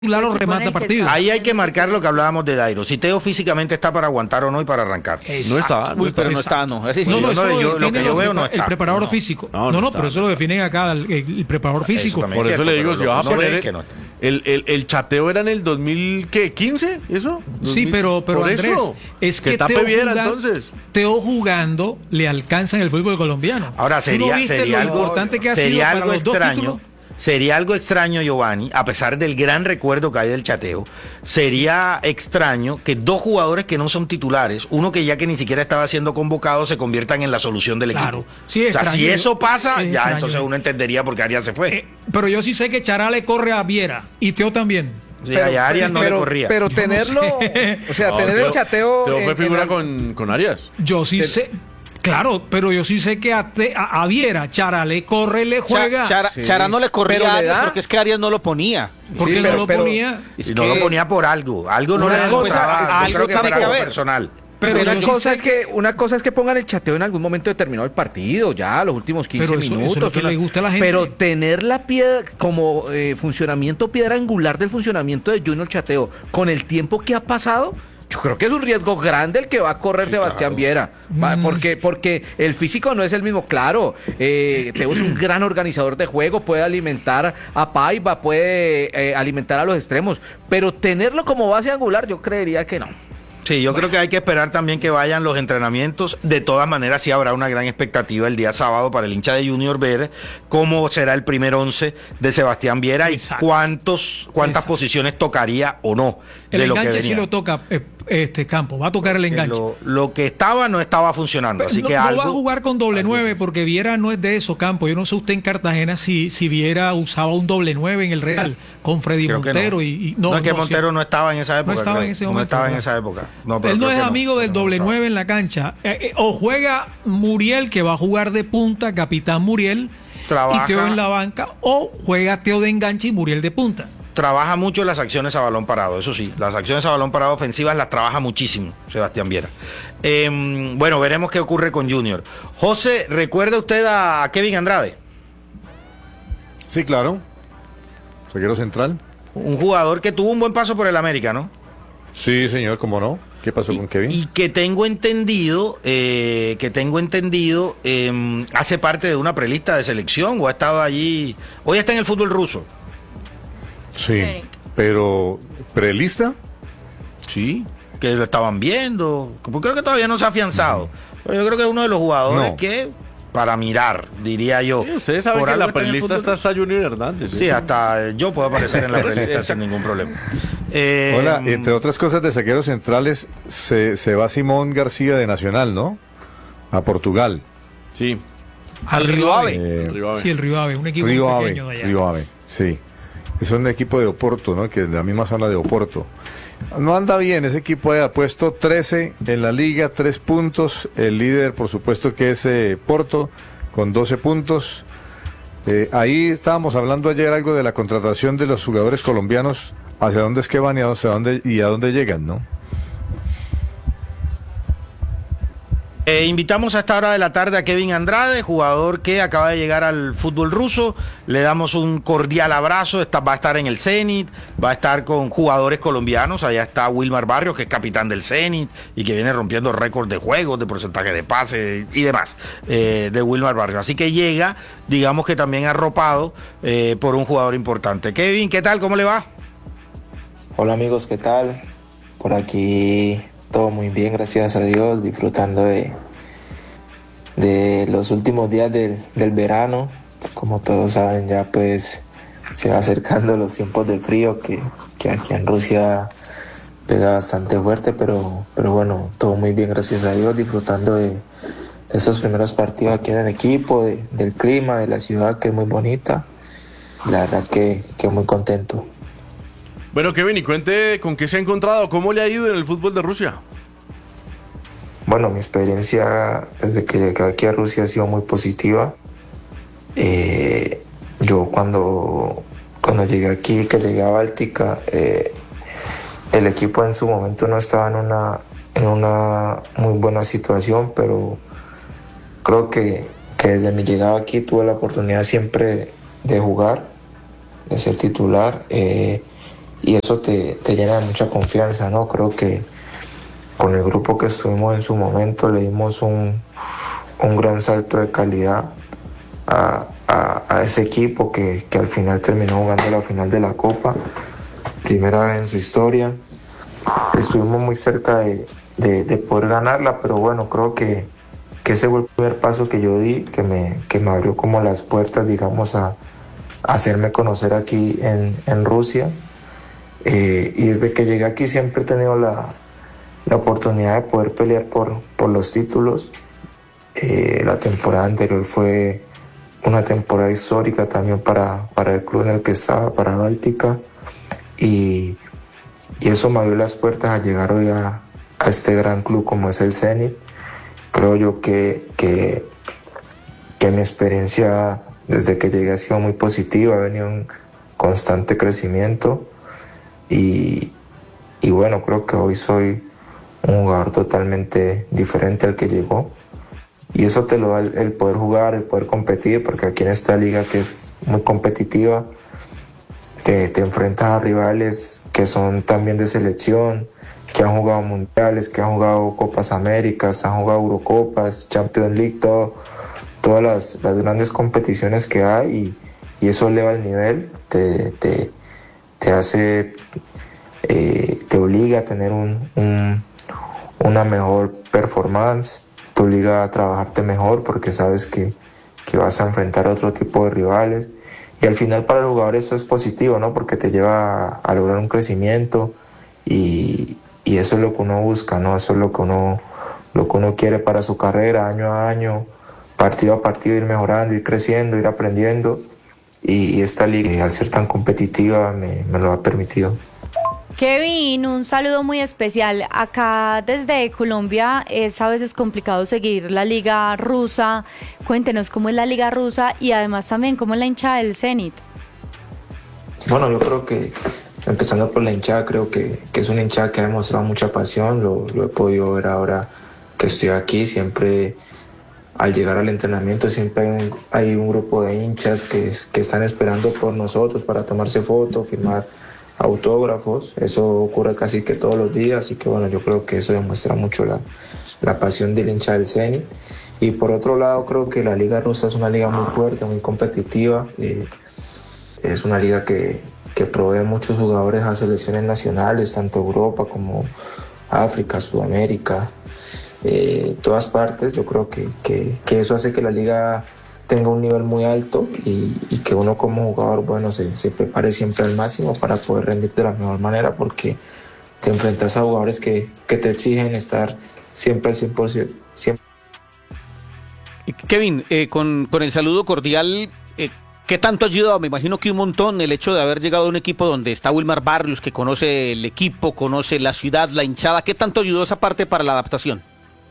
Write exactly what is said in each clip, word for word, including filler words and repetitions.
claro, remata partido. Ahí hay que marcar lo que hablábamos de Dairo. Si Teo físicamente está para aguantar o no y para arrancar. Exacto. No está, no Uy, está, pero no está, no. Ese sí, no, no, yo, no, yo, lo que yo veo no está. El preparador no, físico. No, No, no, no, está, pero eso no lo está. definen acá el, el, el preparador físico. Eso Por eso cierto, le digo, pero si lo vas a que poner es que no está. el, el, el chateo era en el dos mil quince, ¿eso? Sí, pero, pero Por Andrés, eso, es que, que tape Teo, Viera, jugando, entonces. Teo jugando le alcanza en el fútbol colombiano. Ahora sería, ¿Tú no viste sería lo algo, importante que ha sido sería para algo los dos extraño. títulos? Sería algo extraño, Giovanni, a pesar del gran recuerdo que hay del chateo, sería extraño que dos jugadores que no son titulares, uno que ya que ni siquiera estaba siendo convocado, se conviertan en la solución del Claro, equipo. sí, es o sea, extraño, si eso pasa, es ya extraño. entonces uno entendería por qué Arias se fue. Eh, pero yo sí sé que Chará le corre a Viera y Teo también. Sí, a Arias no pero, le corría. Pero Yo no tenerlo, sé. o sea, No, tener Teo- el chateo. Teo en- fue en figura la- con, con Arias. Yo sí Te- sé. Claro, pero yo sí sé que a, Te- a, a Viera, Chará le corre, le juega. Cha- Chara, Sí. Chara no le corría Pero a le Arias da. porque es que Arias no lo ponía. porque Sí, no pero- lo pero- ponía. Es y no lo que- ponía por algo. Algo no Una le cosa- demostraba. Yo algo creo que tiene era que algo haber. personal. Pero una yo sí cosa sé es que una cosa es que pongan el chateo en algún momento determinado del partido, ya los últimos quince Pero eso- eso es minutos. lo que una- le gusta a la gente. Pero tener la piedra como eh, funcionamiento, piedra angular del funcionamiento de Junior Chateo, con el tiempo que ha pasado, yo creo que es un riesgo grande el que va a correr Sebastián Viera. Va, Mm. Porque, porque el físico no es el mismo, claro. Eh, Teo es un gran organizador de juego, puede alimentar a Paiva, puede eh, alimentar a los extremos, pero tenerlo como base angular, yo creería que no. Sí, yo creo que hay que esperar también que vayan los entrenamientos. De todas maneras, sí habrá una gran expectativa el día sábado para el hincha de Junior ver cómo será el primer once de Sebastián Viera y Exacto. cuántos, cuántas Exacto. posiciones tocaría o no El de lo que enganche sí venía. lo toca eh, este Campo, va a tocar el Que enganche. Lo, lo que estaba no estaba funcionando, así no, que no algo... va a jugar con doble nueve porque Viera no es de eso, Campo. Yo no sé usted en Cartagena si, si Viera usaba un doble nueve en el Real con Freddy Creo que Montero no. y, y- no, es que no, Montero sí. no estaba en esa época. estaba creo. en ese No momento, estaba en ¿verdad? esa época. No, pero Él no creo es que amigo del Pero no doble usaba. nueve en la cancha. Eh, eh, o juega Muriel, que va a jugar de punta, capitán Muriel, Trabaja- y Teo en la banca, o juega Teo de enganche y Muriel de punta. Trabaja mucho las acciones a balón parado, eso sí, las acciones a balón parado ofensivas las trabaja muchísimo Sebastián Viera. Eh, bueno, veremos qué ocurre con Junior. José, ¿recuerda usted a Kevin Andrade? Sí, claro. Zaguero central. Un jugador que tuvo un buen paso por el América, ¿no? Sí, señor, ¿cómo no? ¿Qué pasó Y, con Kevin? y que tengo entendido, eh, que tengo entendido, eh, hace parte de una prelista de selección o ha estado allí. Hoy está en el fútbol ruso. Sí, Sí. pero ¿prelista? Sí. Que lo estaban viendo. Creo que todavía no se ha afianzado. Pero yo creo que es uno de los jugadores No. que, para mirar, diría yo. Sí, ustedes saben Por que en algo la está en el prelista fútbol está hasta Junior Hernández. Sí, hasta yo puedo aparecer en la prelista sin ningún problema. Eh, Hola, entre otras cosas de zagueros centrales, se, se va Simón García de Nacional, ¿no? A Portugal. Sí. Al Río Río Ave. Eh, Río Ave. Sí, el Río Ave, un equipo Río muy Ave, pequeño de allá. Río Ave, sí. Es un equipo de Oporto, ¿no? Que es de la misma zona de Oporto. No anda bien, ese equipo ha puesto trece en la liga, tres puntos. El líder, por supuesto, que es eh, Porto, con doce puntos. Eh, ahí estábamos hablando ayer algo de la contratación de los jugadores colombianos. ¿Hacia dónde es que van y a dónde, dónde, y a dónde llegan, no? Eh, invitamos a esta hora de la tarde a Kevin Andrade, jugador que acaba de llegar al fútbol ruso. Le damos un cordial abrazo. Está, va a estar en el Zenit, va a estar con jugadores colombianos. Allá está Wilmar Barrios, que es capitán del Zenit y que viene rompiendo récords de juegos, de porcentaje de pases y demás eh, de Wilmar Barrios. Así que llega, digamos que también arropado eh, por un jugador importante. Kevin, ¿qué tal? ¿Cómo le va? Hola amigos, ¿qué tal? Por aquí todo muy bien, gracias a Dios, disfrutando de, de los últimos días del, del verano. Como todos saben, ya pues se va acercando los tiempos de frío que, que aquí en Rusia pega bastante fuerte, pero, pero bueno, todo muy bien, gracias a Dios, disfrutando de, de estos primeros partidos aquí en el equipo, de, del clima, de la ciudad que es muy bonita. La verdad que, que muy contento. Bueno, Kevin, y cuente con qué se ha encontrado, cómo le ha ido en el fútbol de Rusia. Bueno, mi experiencia desde que llegué aquí a Rusia ha sido muy positiva. Eh, yo cuando, cuando llegué aquí, que llegué a Báltica, eh, el equipo en su momento no estaba en una, en una muy buena situación, pero creo que, que desde mi llegada aquí tuve la oportunidad siempre de jugar, de ser titular. Eh, y eso te, te llena de mucha confianza, ¿no? Creo que con el grupo que estuvimos en su momento le dimos un, un gran salto de calidad a, a, a ese equipo que, que al final terminó jugando la final de la Copa, primera vez en su historia. Estuvimos muy cerca de, de, de poder ganarla, pero bueno, creo que, que ese fue el primer paso que yo di, que me, que me abrió como las puertas, digamos, a, a hacerme conocer aquí en, en Rusia. Eh, y desde que llegué aquí siempre he tenido la, la oportunidad de poder pelear por, por los títulos. Eh, la temporada anterior fue una temporada histórica también para, para el club en el que estaba, para Báltica, y, y eso me abrió las puertas a llegar hoy a, a este gran club como es el Zenit. Creo yo que, que, que mi experiencia desde que llegué ha sido muy positiva, ha venido en constante crecimiento, y, y bueno, creo que hoy soy un jugador totalmente diferente al que llegó, y eso te lo da el, el poder jugar, el poder competir, porque aquí en esta liga que es muy competitiva te, te enfrentas a rivales que son también de selección, que han jugado mundiales, que han jugado Copas Américas, han jugado Eurocopas, Champions League, todo, todas las, las grandes competiciones que hay, y, y eso eleva el nivel, te, te, te hace, eh, te obliga a tener un, un, una mejor performance, te obliga a trabajarte mejor porque sabes que, que vas a enfrentar a otro tipo de rivales, y al final para el jugador eso es positivo, ¿no? Porque te lleva a, a lograr un crecimiento, y, y eso es lo que uno busca, ¿no? Eso es lo que uno, lo que uno quiere para su carrera, año a año, partido a partido, ir mejorando, ir creciendo, ir aprendiendo, y, y esta liga, al ser tan competitiva, me, me lo ha permitido. Kevin, un saludo muy especial. Acá desde Colombia es a veces complicado seguir la liga rusa. Cuéntenos cómo es la liga rusa y además también cómo es la hinchada del Zenit. Bueno, yo creo que, empezando por la hinchada, creo que, que es una hinchada que ha demostrado mucha pasión. Lo, lo he podido ver ahora que estoy aquí. Siempre al llegar al entrenamiento siempre hay un, hay un grupo de hinchas que, que están esperando por nosotros para tomarse fotos, firmar autógrafos. Eso ocurre casi que todos los días, así que bueno, yo creo que eso demuestra mucho la, la pasión del hincha del Zenit. Y por otro lado, creo que la liga rusa es una liga muy fuerte, muy competitiva. Eh, es una liga que, que provee muchos jugadores a selecciones nacionales, tanto Europa como África, Sudamérica, eh, todas partes. Yo creo que, que, que eso hace que la liga tenga un nivel muy alto, y, y que uno como jugador, bueno, se, se prepare siempre al máximo para poder rendir de la mejor manera, porque te enfrentas a jugadores que, que te exigen estar siempre al cien por ciento. Siempre. Kevin, eh, con, con el saludo cordial, eh, ¿qué tanto ha ayudado? Me imagino que un montón el hecho de haber llegado a un equipo donde está Wilmar Barrios, que conoce el equipo, conoce la ciudad, la hinchada. ¿Qué tanto ayudó esa parte para la adaptación?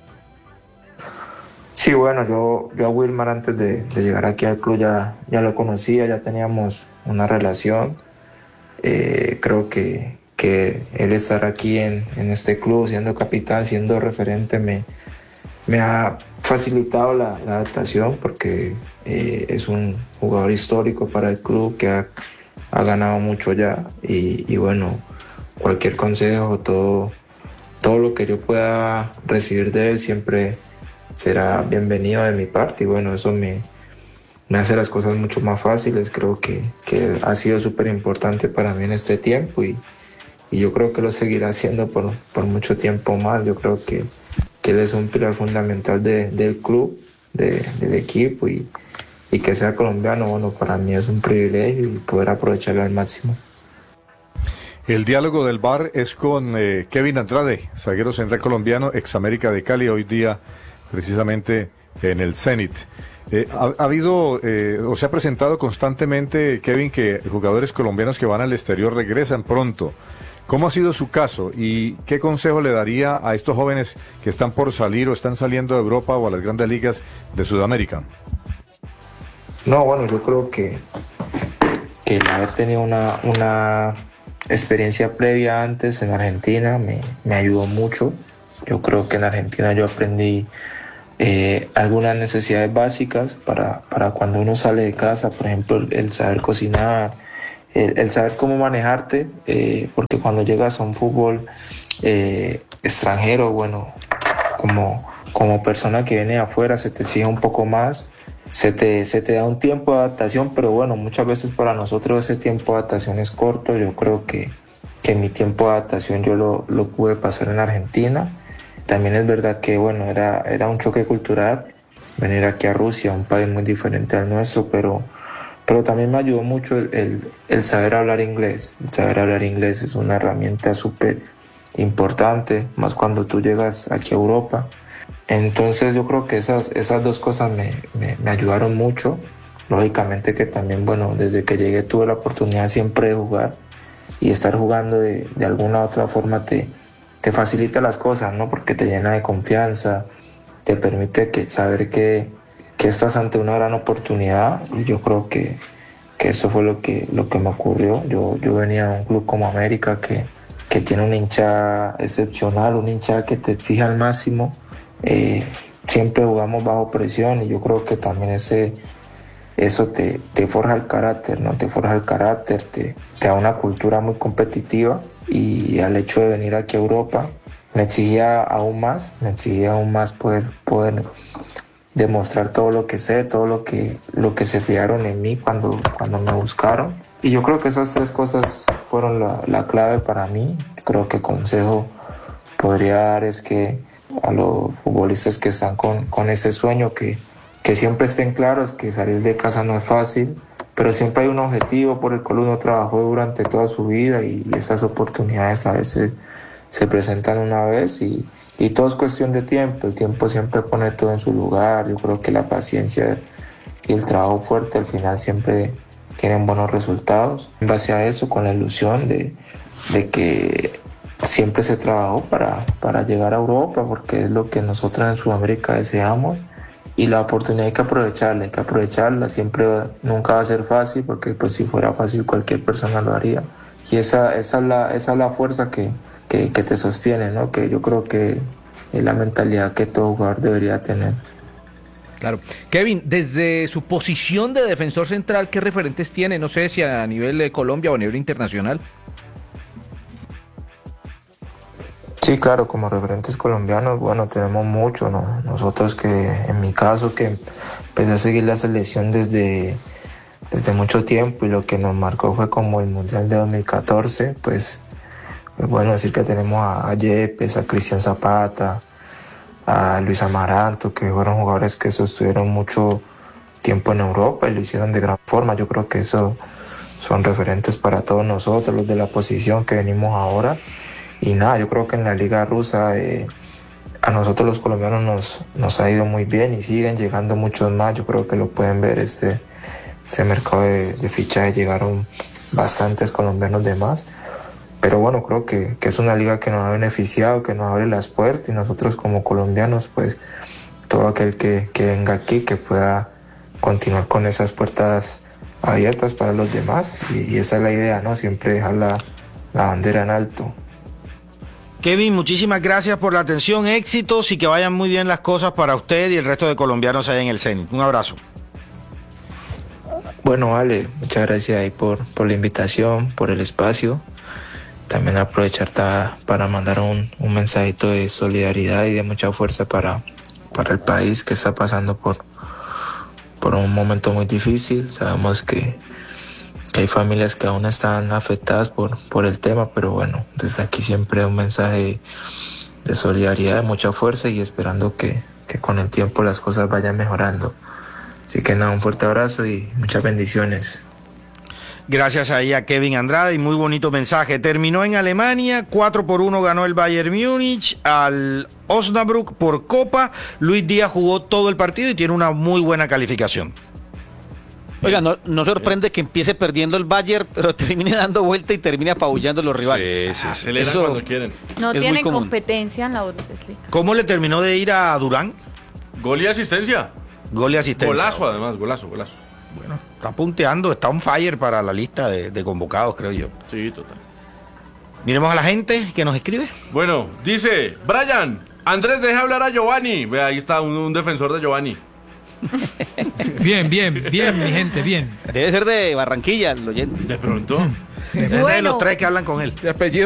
Sí, bueno, yo, yo a Wilmar antes de, de llegar aquí al club ya, ya lo conocía, ya teníamos una relación. Eh, creo que, que él estar aquí en, en este club, siendo capitán, siendo referente, me, me ha facilitado la, la adaptación, porque eh, es un jugador histórico para el club que ha, ha ganado mucho ya, y, y bueno, cualquier consejo, todo, todo lo que yo pueda recibir de él siempre será bienvenido de mi parte, y bueno, eso me, me hace las cosas mucho más fáciles. Creo que, que ha sido súper importante para mí en este tiempo, y, y yo creo que lo seguirá haciendo por, por mucho tiempo más. Yo creo que, que él es un pilar fundamental de, del club, de, del equipo, y, y que sea colombiano, bueno, para mí es un privilegio y poder aprovecharlo al máximo. El diálogo del bar es con eh, Kevin Andrade, zaguero central colombiano, ex América de Cali, hoy día precisamente en el Zenit. Eh, ha, ha habido, eh, o se ha presentado constantemente, Kevin, que jugadores colombianos que van al exterior regresan pronto. ¿Cómo ha sido su caso y qué consejo le daría a estos jóvenes que están por salir o están saliendo de Europa o a las grandes ligas de Sudamérica? No, bueno, yo creo que, que el haber tenido una, una experiencia previa antes en Argentina me, me ayudó mucho. Yo creo que en Argentina yo aprendí eh, algunas necesidades básicas para, para cuando uno sale de casa, por ejemplo, el, el saber cocinar, el, el saber cómo manejarte, eh, porque cuando llegas a un fútbol eh, extranjero, bueno, como, como persona que viene de afuera se te exige un poco más, se te, se te da un tiempo de adaptación, pero bueno, muchas veces para nosotros ese tiempo de adaptación es corto. Yo creo que, que mi tiempo de adaptación yo lo, lo pude pasar en Argentina. También es verdad que bueno, era, era un choque cultural venir aquí a Rusia, un país muy diferente al nuestro, pero, pero también me ayudó mucho el, el, el saber hablar inglés. El saber hablar inglés es una herramienta súper importante, más cuando tú llegas aquí a Europa. Entonces yo creo que esas, esas dos cosas me, me, me ayudaron mucho. Lógicamente que también, bueno, desde que llegué tuve la oportunidad siempre de jugar, y estar jugando de, de alguna u otra forma te, te facilita las cosas, ¿no? Porque te llena de confianza, te permite que, saber que, que estás ante una gran oportunidad, y yo creo que, que eso fue lo que, lo que me ocurrió. Yo, yo venía de un club como América que, que tiene una hinchada excepcional, una hinchada que te exige al máximo. Eh, siempre jugamos bajo presión, y yo creo que también ese, eso te, te forja el carácter, ¿no? Te forja el carácter, te, te da una cultura muy competitiva, y al hecho de venir aquí a Europa me exigía aún más, me exigía aún más poder, poder demostrar todo lo que sé, todo lo que, lo que se fijaron en mí cuando, cuando me buscaron. Y yo creo que esas tres cosas fueron la, la clave para mí. Creo que consejo podría dar es que a los futbolistas que están con, con ese sueño, que, que siempre estén claros que salir de casa no es fácil, pero siempre hay un objetivo por el cual uno trabajó durante toda su vida, y, y estas oportunidades a veces se presentan una vez, y, y todo es cuestión de tiempo. El tiempo siempre pone todo en su lugar. Yo creo que la paciencia y el trabajo fuerte al final siempre tienen buenos resultados. En base a eso, con la ilusión de, de que siempre se trabajó para, para llegar a Europa, porque es lo que nosotros en Sudamérica deseamos, y la oportunidad hay que aprovecharla, hay que aprovecharla. Siempre, nunca va a ser fácil, porque pues si fuera fácil cualquier persona lo haría, y esa, esa, es, la, esa es la fuerza que, que, que te sostiene, ¿no? Que yo creo que es la mentalidad que todo jugador debería tener. Claro. Kevin, desde su posición de defensor central, ¿qué referentes tiene? No sé si a nivel de Colombia o a nivel internacional. Sí, claro, como referentes colombianos, bueno, tenemos mucho, ¿no? Nosotros que, en mi caso, que empecé a seguir la selección desde, desde mucho tiempo, y lo que nos marcó fue como el Mundial de dos mil catorce, pues, pues bueno, decir que tenemos a, a Yepes, a Cristian Zapata, a Luis Amaranto, que fueron jugadores que sostuvieron mucho tiempo en Europa y lo hicieron de gran forma. Yo creo que eso son referentes para todos nosotros, los de la posición que venimos ahora. Y nada, yo creo que en la liga rusa eh, a nosotros los colombianos nos, nos ha ido muy bien, y siguen llegando muchos más. Yo creo que lo pueden ver, este, este mercado de, de fichaje, llegaron bastantes colombianos de más. Pero bueno, creo que, que es una liga que nos ha beneficiado, que nos abre las puertas, y nosotros como colombianos, pues todo aquel que, que venga aquí, que pueda continuar con esas puertas abiertas para los demás, y, y esa es la idea, ¿no? Siempre dejar la, la bandera en alto. Kevin, muchísimas gracias por la atención, éxitos, y que vayan muy bien las cosas para usted y el resto de colombianos allá en el Zenit. Un abrazo. Bueno, vale, muchas gracias ahí por, por la invitación, por el espacio. También aprovechar ta, para mandar un, un mensajito de solidaridad y de mucha fuerza para, para el país, que está pasando por, por un momento muy difícil. Sabemos que, que hay familias que aún están afectadas por, por el tema, pero bueno, desde aquí siempre un mensaje de solidaridad, de mucha fuerza, y esperando que, que con el tiempo las cosas vayan mejorando. Así que nada, un fuerte abrazo y muchas bendiciones. Gracias ahí a Kevin Andrade, y muy bonito mensaje. Terminó en Alemania, cuatro por uno ganó el Bayern Múnich al Osnabrück por Copa. Luis Díaz jugó todo el partido y tiene una muy buena calificación. Oiga, no, no sorprende que empiece perdiendo el Bayern, pero termine dando vuelta y termine apabullando a los rivales. Sí, sí, aceleran Eso cuando quieren. No es tiene muy común. competencia en la Bundesliga. ¿Cómo le terminó de ir a Durán? Gol y asistencia. Gol y asistencia. Golazo, además, golazo, golazo. Bueno, está punteando, está on fire para la lista de, de convocados, creo yo. Sí, total. Miremos a la gente que nos escribe. Bueno, dice Brian, Andrés, deja hablar a Giovanni. Ve, ahí está un, un defensor de Giovanni. Bien, bien, bien, mi gente, bien. Debe ser de Barranquilla, el oyente. De pronto. Ese es de Bueno. los tres que hablan con él. De apellido